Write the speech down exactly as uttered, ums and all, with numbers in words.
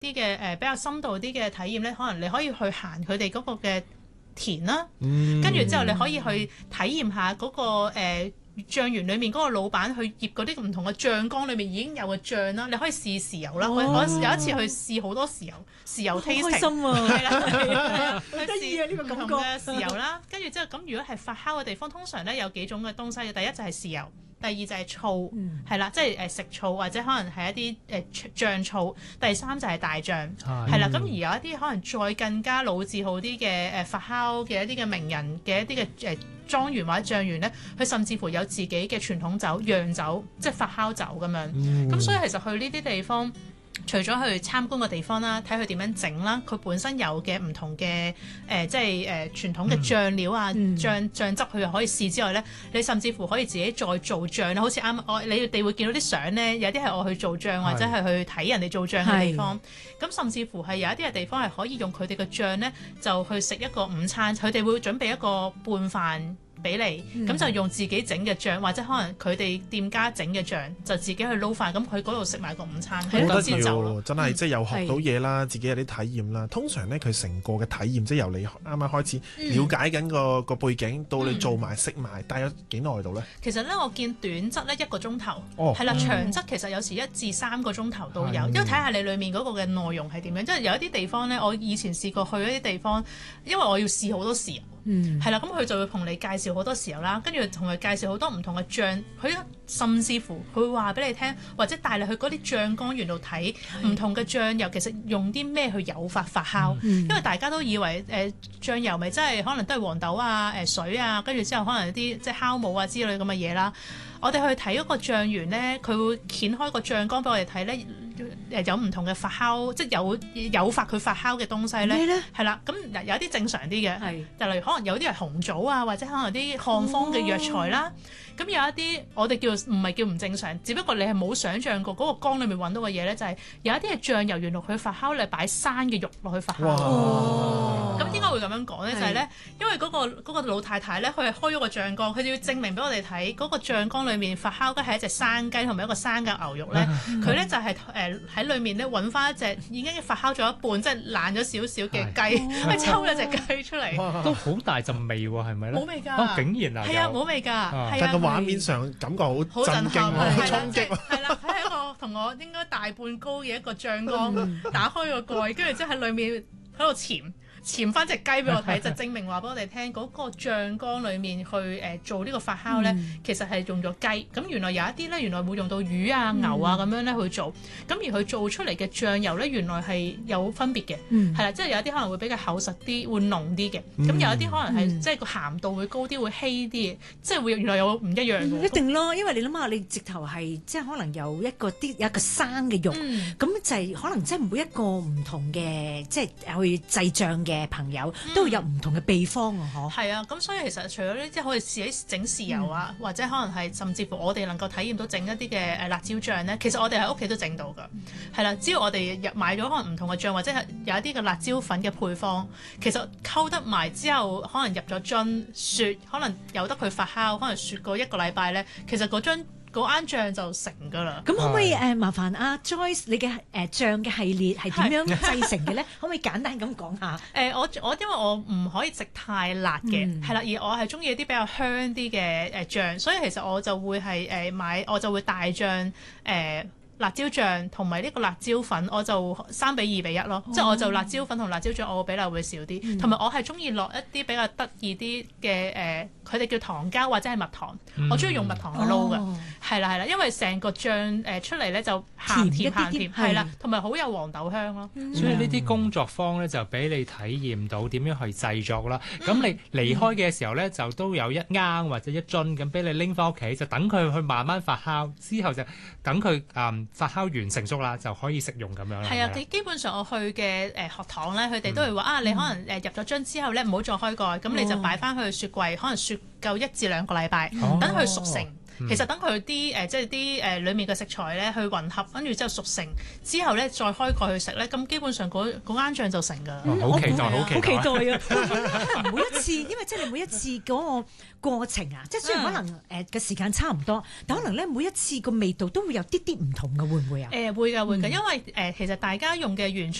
啲嘅誒比較深度啲嘅體驗咧，可能你可以去行佢哋嗰個嘅田啦，跟住、嗯、之後你可以去體驗下嗰、嗰個誒、呃、醬園裏面嗰個老闆去醃嗰啲唔同嘅醬缸裏面已經有嘅醬啦，你可以試豉油啦。我、哦、我有一次去試好多豉油，豉油 tasting， 開心啊！ 係啦，係啦， 好得意啊！呢、呢個感覺。唔同嘅豉油啦，跟住之後咁，如果係發酵嘅地方，通常咧有幾種嘅東西嘅。第一就係豉油，第二就係醋，係啦、嗯，即係誒食醋或者可能係一啲誒醬醋。第三就係大醬，係啦。咁、嗯、而有一啲可能再更加老字號啲嘅誒發酵嘅一啲嘅名人嘅一啲嘅誒莊園或者醬園咧，佢甚至乎有自己嘅傳統酒、釀酒，即係發酵酒咁樣。咁、嗯、所以其實去呢啲地方，除咗去參觀個地方啦，睇佢點樣整啦，佢本身有嘅唔同嘅誒、呃，即係誒、呃、傳統嘅醬料啊、嗯、醬醬汁，佢又可以試之外咧，你甚至乎可以自己再做醬啦。好似啱我你哋會見到啲相咧，有啲係我去做醬，是或者係去睇人哋做醬嘅地方。咁是甚至乎係有一啲嘅地方係可以用佢哋嘅醬咧，就去食一個午餐。佢哋會準備一個拌飯俾你，咁、嗯、就用自己整嘅醬，或者可能佢哋店家整嘅醬，就自己去撈飯，咁佢嗰度食埋個午餐，係一個節奏咯。 真係即係又學到嘢啦，嗯、自己有啲體驗啦。通常咧，佢成個嘅體驗，即係由你啱啱開始了解緊個、嗯、個背景，到你做埋識埋，大約幾耐度咧？ 其實咧，我見短則咧一個鐘頭，係、哦、啦，長則其實有時一至三個鐘頭都有，嗯、因為睇下你裡面嗰個嘅內容係點樣。即係有一啲地方咧，我以前試過去一啲地方，因為我要試好多豉油。嗯，係啦，咁佢就會同你介紹好多豉油啦，跟住同佢介紹好多唔同嘅醬，佢甚至乎佢會話俾你聽，或者帶你去嗰啲醬缸園度睇唔同嘅醬油，其實用啲咩去誘發發酵，嗯、因為大家都以為誒、呃、醬油咪真係可能都係黃豆啊、誒、呃、水啊，跟住之後可能有啲即係酵母啊之類咁嘅嘢啦。我哋去睇嗰個醬園咧，佢會掀開個醬缸俾我哋睇咧，誒有唔同嘅發酵，即係有誘發佢發酵嘅東西咧，係啦。咁有啲正常啲嘅，是就例如可能有啲係紅棗啊，或者可能有啲漢方嘅藥材啦。咁、哦、有一啲我哋叫唔係叫唔正常，只不過你係冇想像過嗰個缸裡面揾到嘅嘢咧，就係有一啲係醬油原來佢發酵，你擺生嘅肉落去發酵。咁點解會咁樣講咧？是就係咧，因為嗰、嗰個嗰個老太太咧，佢係開咗個醬缸，佢就要證明俾我哋睇嗰個醬缸裏面發酵嘅係一隻生雞同埋一個生嘅牛肉咧。佢咧就係誒喺裏面咧揾翻一隻已經發酵咗一半，即係爛咗少少嘅雞，佢抽咗隻雞出嚟， 都好大陣味喎，係咪咧？ 冇味㗎、 哦，竟然啊， 係啊，冇味㗎， 但係個畫面上感覺好震驚，好衝擊。 係啦，佢係一個同我應該大半高嘅一個醬缸，打開個蓋，跟住之後喺裏面喺度潛。潛翻隻雞俾我睇，就證明話俾我哋聽嗰個醬缸裡面去誒、呃、做呢個發酵咧，嗯、其實係用咗雞。咁原來有一啲咧，原來會用到魚啊、牛啊咁樣咧去做。咁而佢做出嚟嘅醬油咧，原來係有分別嘅，係啦、嗯，即係有一啲可能會比較厚實啲，會濃啲嘅。咁、嗯、有一啲可能係、嗯、即係個鹹度會高啲，會稀啲嘅，即係會原來有唔一樣嘅、嗯。 一定咯，因為你諗下，你直頭係即係可能有一個啲有一個生嘅肉，咁、嗯、就係可能即係每一個唔同嘅即係去製醬嘅朋友都會有唔同嘅秘方啊！嗬、嗯， 係啊，咁所以其實除咗呢，即係可以自己整豉油啊，嗯、或者可能係甚至乎我哋能夠體驗到整一啲嘅誒辣椒醬咧，其實我哋喺屋企都整到㗎，係啦、嗯，只要我哋入買咗可能唔同嘅醬，或者係有一啲嘅辣椒粉嘅配方，其實溝得埋之後，可能入咗樽雪，可能由得佢發酵，可能雪過一個禮拜咧，其實嗰樽嗰啱醬就成㗎啦。 咁可唔可以誒、呃、麻煩阿 Joyce 你嘅誒、呃、醬嘅系列係點樣製成嘅咧？可唔可以簡單咁講下？誒、 呃、我我因為我唔可以食太辣嘅，係啦、嗯，而我係中意一啲比較香啲嘅誒醬，所以其實我就會係誒、呃、買，我就會大醬誒。呃辣椒醬同埋呢個辣椒粉，我就三比二比一咯，哦、即係我就辣椒粉同辣椒醬，我個比例會少啲，同埋、嗯、我係中意落一啲比較得意啲嘅誒，佢、呃、哋叫糖膠或者係蜜糖，嗯、我中意用蜜糖去撈嘅，係啦係啦，因為成個醬誒、呃、出嚟咧就鹹甜鹹甜，係啦，同埋好有黃豆香咯。 嗯、所以呢啲工作坊咧就俾你體驗到點樣去製作啦。咁、嗯、你離開嘅時候咧就都有一罌或者一樽咁俾你拎翻屋企，就等佢去慢慢發酵，之後就等佢誒。嗯發酵完成熟啦，就可以食用咁樣啦。 係啊，基本上我去嘅誒學堂咧，佢哋都會話、嗯、啊，你可能誒入咗樽之後咧，唔好再開蓋，咁、嗯、你就擺翻去雪櫃，可能雪夠一至兩個禮拜，等佢、嗯、熟成。 其實等佢啲誒即係啲誒裡面嘅食材咧去混合，跟住之後熟成之後咧再開蓋去食咧，咁基本上嗰嗰間醬就成㗎啦。 好期待，好期好期待。 待啊！每一次，因為即係你每一次嗰個過程啊，即係雖然可能誒嘅時間差唔多，但可能咧每一次個味道都會有啲啲唔同嘅，會唔會啊？ 誒會㗎會㗎，因為誒其實大家用嘅原材